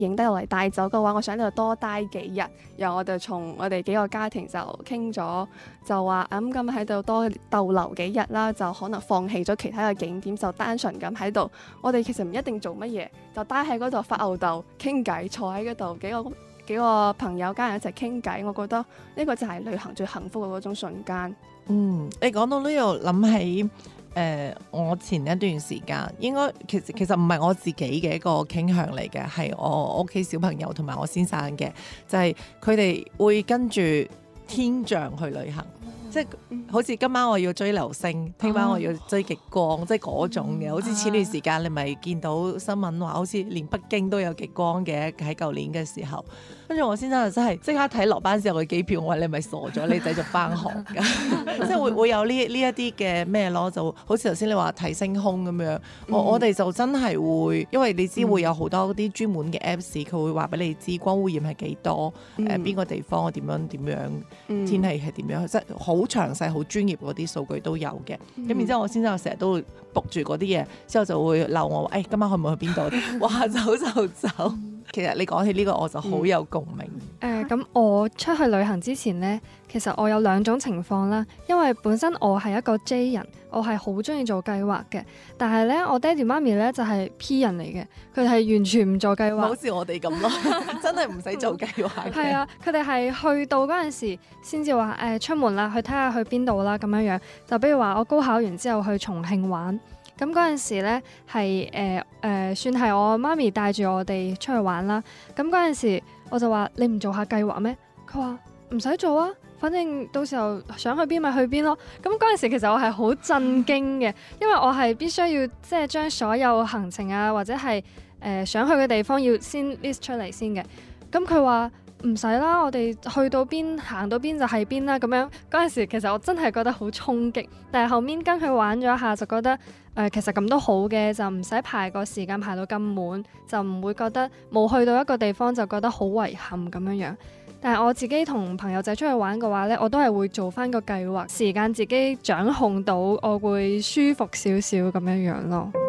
影低落嚟帶走嘅話，我想喺度多待幾日。然後我哋從我哋幾個家庭就傾咗，就話咁喺度多逗留幾日啦，就可能放棄咗其他嘅景點，就單純咁喺度。我哋其實唔一定做乜嘢，就待喺嗰度發吽哣傾偈，坐喺嗰度幾個朋友家人一齊傾偈。我覺得呢個就係旅行最幸福嘅嗰種瞬間。 你講到呢度諗起我前一段時間應該其實唔係我自己嘅一個傾向嚟嘅，係我屋企小朋友同埋我先生嘅，就係佢哋會跟住天象去旅行。即係好似今晚我要追流星，聽晚我要追極光，即係嗰種嘅。好似前段時間你咪見到新聞話，好似連北京都有極光嘅，喺舊年嘅時候。跟住我先生就真係即刻睇落班時候嘅機票，我話你咪傻咗，你仔就返學㗎，即係會有呢一啲嘅咩咯，就好似頭先你話睇星空咁樣。我哋就真係會，因為你知會有好多啲專門嘅 Apps，佢會話俾你知光污染係幾多，邊個地方點樣，天氣係點樣，即係好詳細、好專業嗰啲數據都有嘅。咁然之後我先生成日都會 book 住嗰啲嘢，之後就會鬧我今晚可唔可以去邊度？話走就走。其實你講起呢個我就好有共鳴。 咁我出去旅行之前呢，其實我有兩種情況啦。因為本身我係一個 J 人，我係好中意做計劃嘅。但係呢，我爹哋媽咪呢就係 P 人嚟嘅，佢哋係完全唔做計劃。 好似我哋咁咯，真係唔使做計劃嘅。 係啊，佢哋係去到嗰陣時先至話出門啦，去睇下去邊度啦咁樣樣。就比如話我高考完之後去重慶玩。咁嗰陣時咧係算係我媽咪帶住我哋出去玩啦。咁嗰陣時我就話你唔做下計劃咩？佢話唔使做啊，反正到時候想去邊咪去邊咯。咁嗰陣時其實我係好震驚嘅，因為我係必須要即係將所有行程啊或者係想去嘅地方要先 list 出嚟先嘅。咁佢話唔使啦，我哋去到邊行到邊就係邊啦。咁樣嗰陣時其實我真係覺得好衝擊，但係後面跟佢玩咗一下就覺得其實咁都好嘅，就唔使排個時間排到咁滿，就唔會覺得冇去到一個地方就覺得好遺憾咁樣樣。但係我自己同朋友仔出去玩嘅話呢，我都係會做翻個計劃，時間自己掌控到，我會舒服少少咁樣樣咯。